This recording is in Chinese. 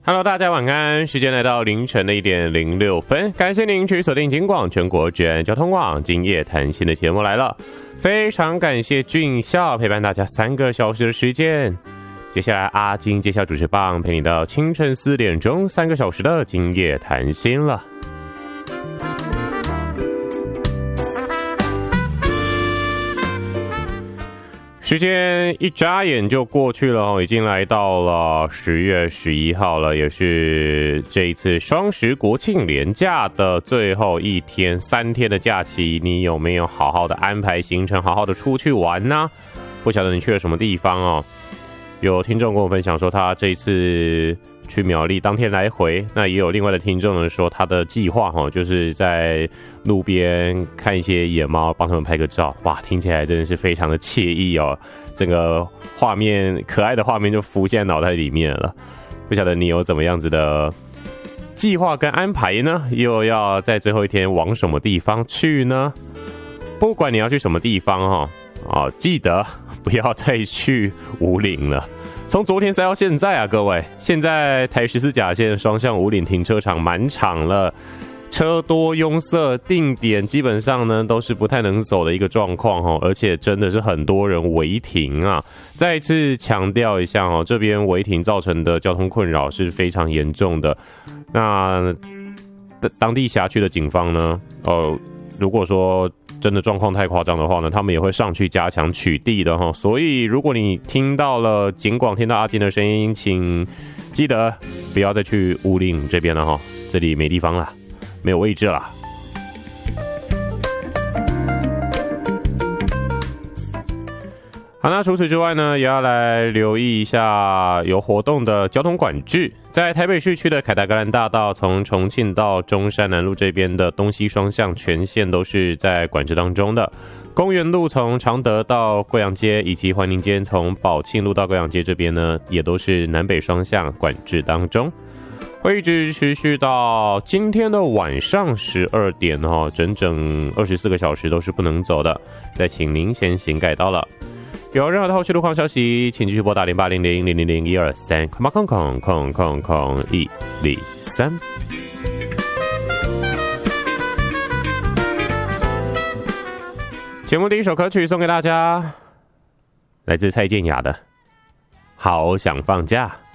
Hello， 大家晚安，时间来到凌晨的1:06，感谢您持续锁定警广全国治安交通网今夜谈心的节目来了，非常感谢俊孝陪伴大家3个小时的时间。接下来阿金接下主持棒，陪你到清晨4点钟3个小时的今夜谈心了。时间一眨眼就过去了，已经来到了10月11号了，也是这一次双十国庆连假的最后一天，3天的假期，你有没有好好的安排行程，好好的出去玩呢？不晓得你去了什么地方哦？有听众跟我分享说，他这一次去苗栗当天来回，那也有另外的听众呢说，他的计划就是在路边看一些野猫，帮他们拍个照。哇，听起来真的是非常的惬意哦，整个画面可爱的画面就浮现在脑袋里面了。不晓得你有怎么样子的计划跟安排呢？又要在最后一天往什么地方去呢？不管你要去什么地方记得不要再去武岭了。从昨天塞到现在啊，各位，现在台14甲线双向武岭停车场满场了，车多拥塞，定点基本上呢都是不太能走的一个状况而且真的是很多人违停啊。再一次强调一下这边违停造成的交通困扰是非常严重的。那当地辖区的警方呢，如果说真的状况太夸张的话呢，他们也会上去加强取缔的所以如果你听到了警广，听到阿金的声音，请记得不要再去武岭这边了这里没地方了，没有位置了。好，那除此之外呢，也要来留意一下有活动的交通管制。在台北市区的凯达格兰大道，从重庆到中山南路这边的东西双向全线都是在管制当中的。公园路从常德到贵阳街，以及环宁街从宝庆路到贵阳街这边呢，也都是南北双向管制当中。会一直持续到今天的晚上12点整整24个小时都是不能走的，再请您先行改道了。有任何的后续路况消息，请继续拨打0800000123123。节目第一首歌曲送给大家，来自蔡健雅的《好想放假》。